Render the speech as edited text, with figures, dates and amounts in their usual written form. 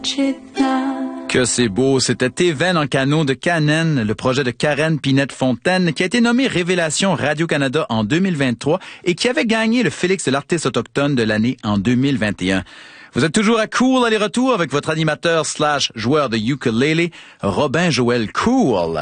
Que c'est beau, c'était Even en canot de Canen, le projet de Karen Pinette-Fontaine, qui a été nommé Révélation Radio-Canada en 2023 et qui avait gagné le Félix de l'artiste autochtone de l'année en 2021. Vous êtes toujours à Cool aller-retour avec votre animateur / joueur de ukulélé, Robin Joël Cool.